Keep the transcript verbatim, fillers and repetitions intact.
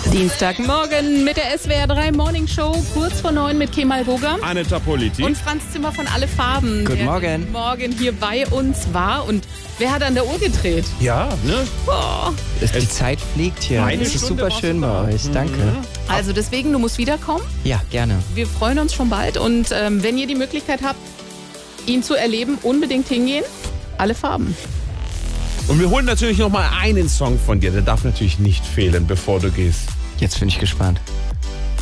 Dienstagmorgen mit der S W R drei Morning Show, kurz vor neun mit Kemal Boga. Aneta Politi. Und Franz Zimmer von Alle Farben. Guten der Morgen. Morgen hier bei uns war. Und wer hat an der Uhr gedreht? Ja, ne? Oh. Die Zeit fliegt hier. Eine Es ist Stunde super warst schön du da. bei euch. Danke. Also deswegen, du musst wiederkommen. Ja, gerne. Wir freuen uns schon bald. Und ähm, wenn ihr die Möglichkeit habt, ihn zu erleben, unbedingt hingehen. Alle Farben. Und wir holen natürlich noch mal einen Song von dir. Der darf natürlich nicht fehlen, bevor du gehst. Jetzt bin ich gespannt.